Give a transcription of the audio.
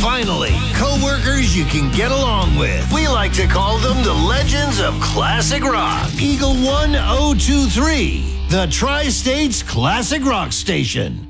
finally, co-workers you can get along with. We like to call them the legends of classic rock. Eagle 1023, the Tri-States Classic Rock Station.